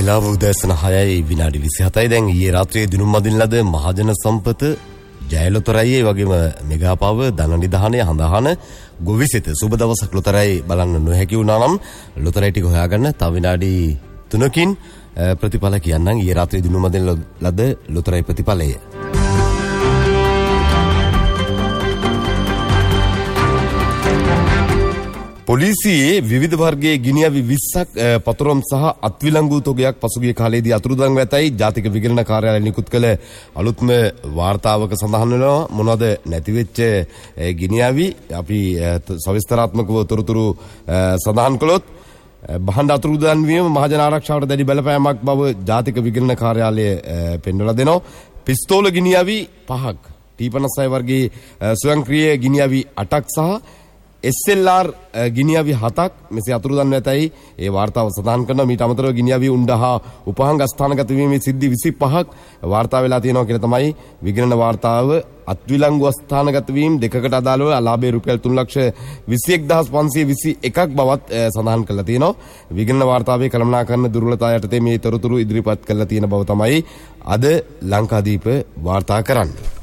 වෙලාව උදෑසන 6යි විනාඩි 27යි. දැන් ඊයේ රාත්‍රියේ දිනුම් මදින ලද මහජන සම්පත ජයලොතරයි වගේම මෙගා පව ධනනිධානය හඳහන ගොවිසිත සුබ දවසක් ලොතරයි බලන්න නොහැකි වුණා නම් ලොතරයි ටික හොයාගන්න තව විනාඩි 3කින් ප්‍රතිඵල කියන්නම්. ඊයේ රාත්‍රියේ දිනුම් මදින ලද ලොතරයි ප්‍රතිඵලය. පොලිසියේ විවිධ වර්ගයේ ගිනිඅවි 20ක් පතරම් සහ අත්විලංගු තොගයක් පසුගිය කාලයේදී අතුරුදන් වෙතයි ජාතික විගණන කාර්යාලය නිකුත් කළ අලුත්ම වාර්තාවක සඳහන් වෙනවා. මොනවද නැති වෙච්ච ගිනිඅවි අපි සවිස්තරාත්මකව තොරතුරු සඳහන් කළොත් භාණ්ඩ අතුරුදන් වීම මහජන ආරක්ෂාවට දැඩි බලපෑමක් බව ජාතික විගණන කාර්යාලය පෙන්වලා දෙනවා. පිස්තෝල ගිනිඅවි 5ක්, T56 වර්ගයේ ස්වයංක්‍රීය ගිනිඅවි 8ක් සහ SLR ගිනිඅවි 7ක් මෙසේ අතුරුදන් ඇතැයි ඒ වාර්තාව සඳහන් කරනවා. මීට අමතරව ගිනිඅවි උණ්ඩ හා උපහංග ස්ථානගත වීමේ සිද්ධි 25ක් වාර්තා වෙලා තියෙනවා කියලා තමයි විගණන වාර්තාව. අත්විලංගු ස්ථානගත වීම දෙකකට අදාළව ලාභයේ රුපියල් 3,21,521ක් බවත් සඳහන් කරලා තියෙනවා. විගණන වාර්තාවේ කළමනාකරන දුර්වලතා යටතේ මේ තොරතුරු ඉදිරිපත් කරලා තියෙන බව තමයි අද ලංකාදීප වාර්තා කරන්නේ.